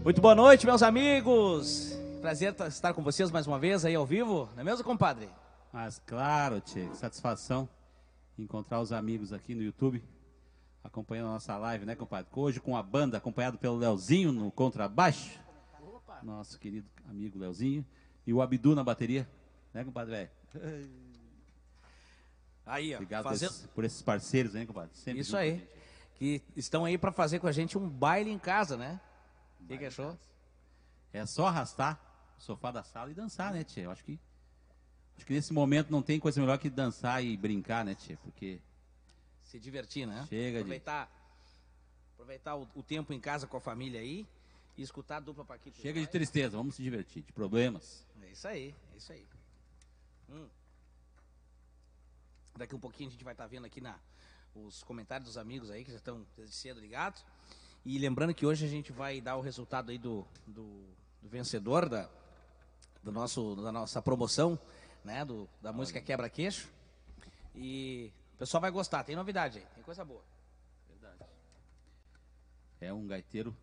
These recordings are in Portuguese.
Muito boa noite, meus amigos. Prazer estar com vocês mais uma vez aí ao vivo, não é mesmo, compadre? Mas claro, tchê, que satisfação encontrar os amigos aqui no YouTube, acompanhando a nossa live, né, compadre? Hoje com a banda, acompanhado pelo Leozinho no contrabaixo, nosso querido amigo Leozinho, e o Abdu na bateria, né, compadre, velho? Aí, ó. Obrigado por esses parceiros, né, compadre? Sempre Isso junto aí, com a gente. que estão aí para fazer com a gente um baile em casa, né? O que achou? É só arrastar o sofá da sala e dançar, né, tchê? Eu acho que nesse momento não tem coisa melhor que dançar e brincar, né, tchê? Porque se divertir, né? Chega aproveitar o tempo em casa com a família aí e escutar a dupla Paquito. Chega de tristeza, vamos se divertir, de problemas. É isso aí, é isso aí. Daqui um pouquinho a gente vai estar vendo aqui os comentários dos amigos aí que já estão desde cedo ligados. E lembrando que hoje a gente vai dar o resultado aí do vencedor da nossa promoção, né? Da música Quebra-Queixo. E o pessoal vai gostar, tem novidade aí, tem coisa boa. Verdade. É um gaiteiro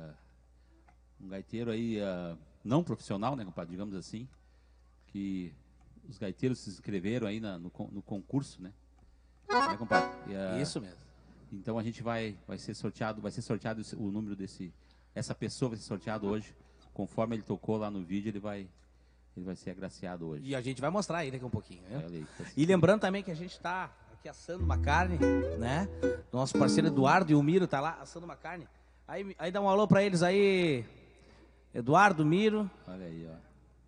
aí não profissional, né, compadre, digamos assim, que os gaiteiros se inscreveram aí no concurso, né? Né, compadre? Isso mesmo. Então a gente vai ser sorteado o número essa pessoa vai ser sorteado hoje, conforme ele tocou lá no vídeo, ele vai ser agraciado hoje. E a gente vai mostrar aí daqui um pouquinho, né? Aí, E lembrando também que a gente está aqui assando uma carne, né? Nosso parceiro Eduardo e o Miro tá lá assando uma carne. Aí dá um alô para eles aí, Eduardo, Miro. Olha aí, ó.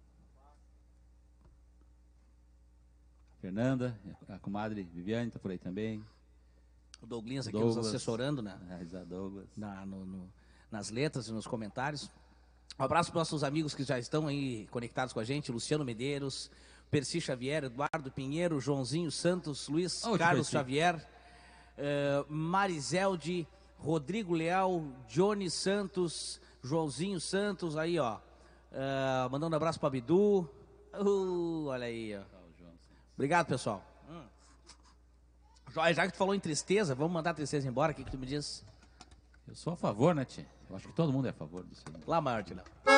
Fernanda, a comadre Viviane tá por aí também. O Douglas aqui nos assessorando, né? Douglas. Nas letras e nos comentários. Um abraço para nossos amigos que já estão aí conectados com a gente, Luciano Medeiros, Percy Xavier, Eduardo Pinheiro, Joãozinho Santos, Luiz Carlos Xavier, Mariselde, Rodrigo Leal, Johnny Santos, Joãozinho Santos, aí ó, mandando um abraço para Bidu, olha aí, ó. Obrigado, pessoal. Já que tu falou em tristeza, vamos mandar a tristeza embora, o que tu me diz? Eu sou a favor, né, tchê? Eu acho que todo mundo é a favor disso aí. Lá, Martina.